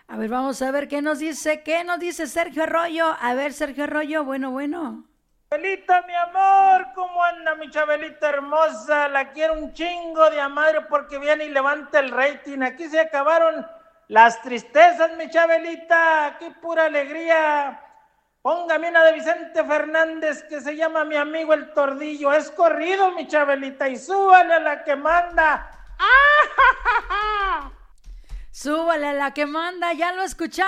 A ver, vamos a ver qué nos dice Sergio Arroyo. A ver, Sergio Arroyo, bueno. Chabelita, mi amor, ¿cómo anda mi Chabelita hermosa? La quiero un chingo de a madre porque viene y levanta el rating. Aquí se acabaron las tristezas, mi Chabelita. Aquí pura alegría. Póngame una de Vicente Fernández que se llama Mi amigo el Tordillo. Es corrido, mi Chabelita, y súbale a la que manda. Súbale a la que manda, ya lo escuchamos.